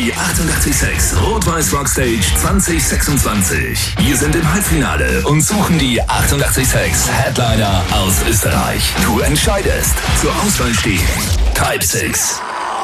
die 886 Rot-Weiß Rockstage 2026. Wir sind im Halbfinale und suchen die 886 Headliner aus Österreich. Du entscheidest. Zur Auswahl stehen Type 6,